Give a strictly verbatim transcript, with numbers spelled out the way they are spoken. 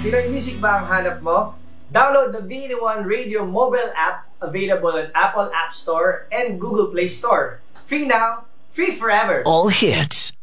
Pinoy music ba ang hanap mo? Download the B eighty-one Radio mobile app available on Apple App Store and Google Play Store. Free now, free forever. All hits,